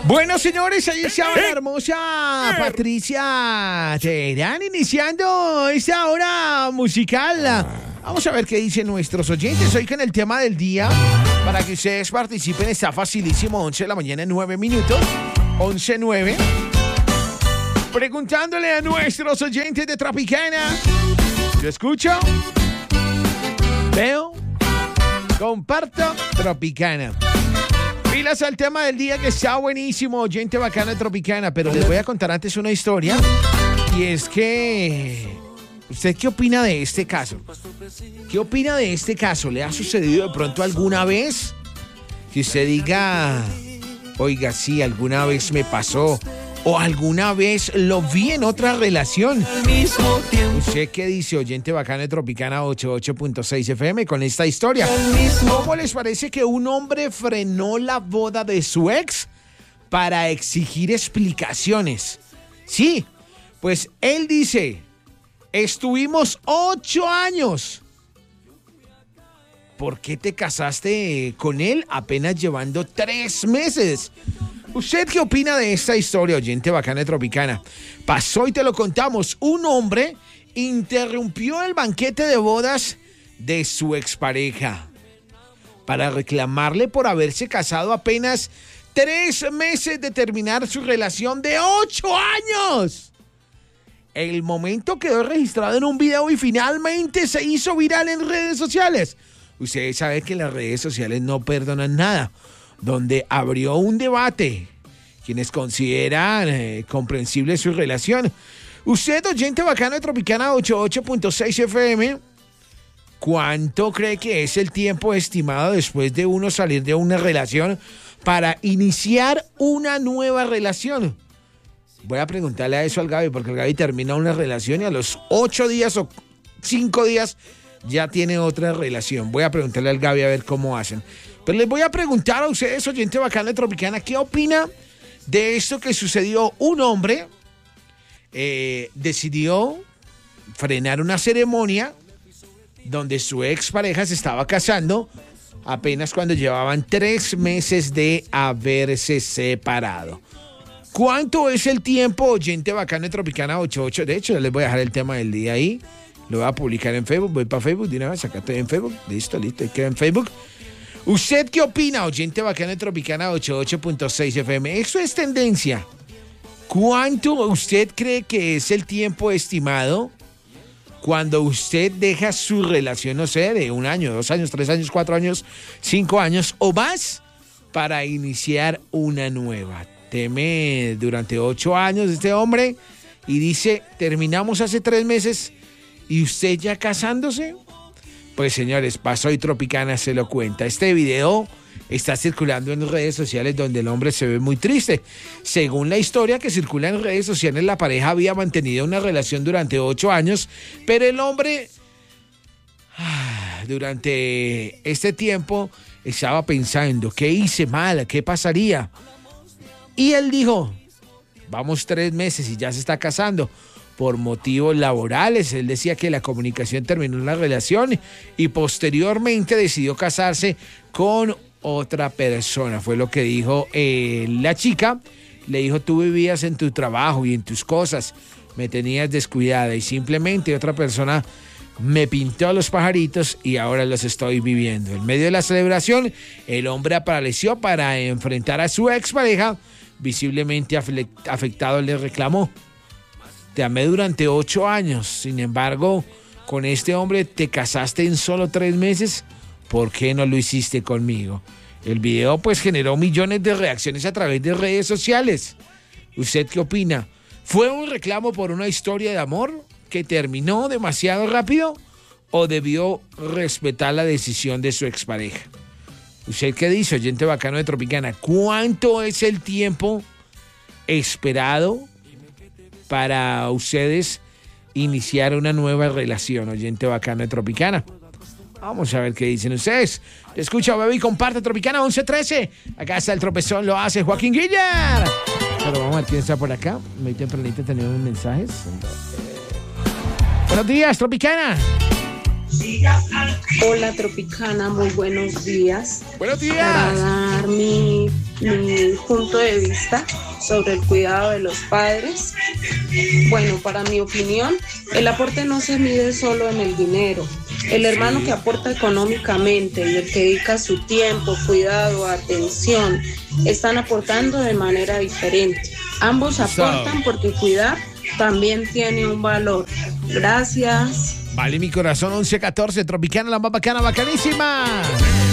Bueno, señores, ahí está la hermosa Patricia Terán iniciando esta hora musical. Vamos a ver qué dicen nuestros oyentes hoy con el tema del día. Para que ustedes participen, está facilísimo. 11 de la mañana, 9 minutos. 11:09. Preguntándole a nuestros oyentes de Tropicana. Yo escucho, veo, comparto Tropicana. Pilas al tema del día que está buenísimo, oyente bacana de Tropicana. Pero les voy a contar antes una historia. Y es que... ¿usted qué opina de este caso? ¿Qué opina de este caso? ¿Le ha sucedido de pronto alguna vez? Que usted diga, oiga, sí, alguna vez me pasó. O alguna vez lo vi en otra relación. ¿Usted qué dice, oyente bacana de Tropicana 88.6 FM con esta historia? ¿Cómo les parece que un hombre frenó la boda de su ex para exigir explicaciones? Sí, pues él dice, estuvimos 8 años. ¿Por qué te casaste con él apenas llevando 3 meses? ¿Usted qué opina de esta historia, oyente bacana de Tropicana? Pasó y te lo contamos. Un hombre interrumpió el banquete de bodas de su expareja para reclamarle por haberse casado apenas 3 meses de terminar su relación de 8 años. El momento quedó registrado en un video y finalmente se hizo viral en redes sociales. Ustedes saben que las redes sociales no perdonan nada. Donde abrió un debate, quienes consideran comprensible su relación. Usted, oyente bacano de Tropicana 88.6 FM, ¿cuánto cree que es el tiempo estimado después de uno salir de una relación para iniciar una nueva relación? Voy a preguntarle a eso al Gaby, porque el Gaby termina una relación y a los 8 días o 5 días ya tiene otra relación. Voy a preguntarle al Gaby a ver cómo hacen. Pero les voy a preguntar a ustedes, oyente bacana de Tropicana, ¿qué opina de esto que sucedió? Un hombre decidió frenar una ceremonia donde su expareja se estaba casando apenas cuando llevaban 3 meses de haberse separado. ¿Cuánto es el tiempo, oyente bacana de Tropicana 88? De hecho, les voy a dejar el tema del día ahí. Lo voy a publicar en Facebook. Voy para Facebook de una vez. Acá estoy en Facebook. Listo. Queda en Facebook. ¿Usted qué opina, oyente bacana de Tropicana 88.6 FM? Eso es tendencia. ¿Cuánto usted cree que es el tiempo estimado cuando usted deja su relación, no sé, de 1 año, 2 años, 3 años, 4 años, 5 años o más para iniciar una nueva? Teme durante 8 años este hombre y dice, terminamos hace 3 meses y usted ya casándose. Pues señores, pasó y Tropicana se lo cuenta. Este video está circulando en redes sociales donde el hombre se ve muy triste. Según la historia que circula en redes sociales, la pareja había mantenido una relación durante 8 años, pero el hombre durante este tiempo estaba pensando, ¿qué hice mal? ¿Qué pasaría? Y él dijo, vamos 3 meses y ya se está casando. Por motivos laborales, él decía que la comunicación terminó en la relación y posteriormente decidió casarse con otra persona. Fue lo que dijo la chica. Le dijo, tú vivías en tu trabajo y en tus cosas, me tenías descuidada y simplemente otra persona me pintó los pajaritos y ahora los estoy viviendo. En medio de la celebración, el hombre apareció para enfrentar a su expareja. Visiblemente afectado, le reclamó, te amé durante 8 años, sin embargo, con este hombre te casaste en solo 3 meses, ¿por qué no lo hiciste conmigo? El video pues generó millones de reacciones a través de redes sociales. ¿Usted qué opina? ¿Fue un reclamo por una historia de amor que terminó demasiado rápido o debió respetar la decisión de su expareja? ¿Usted qué dice, oyente bacano de Tropicana? ¿Cuánto es el tiempo esperado para ustedes iniciar una nueva relación, oyente bacano de Tropicana? Vamos a ver qué dicen ustedes. Te escucha, baby, comparte Tropicana 11:13. Acá está el tropezón, lo hace Joaquín Guillar. Pero vamos a ver quién está por acá. Muy tempranito tenemos mensajes. Buenos días, Tropicana. Hola, Tropicana, muy buenos días. Buenos días. Para dar mi mi punto de vista sobre el cuidado de los padres. Bueno, para mi opinión, el aporte no se mide solo en el dinero. El hermano que aporta económicamente y el que dedica su tiempo, cuidado, atención, están aportando de manera diferente. Ambos aportan porque cuidar también tiene un valor. Gracias. Vale, mi corazón, 11-14, Tropicana, la más bacana, bacanísima.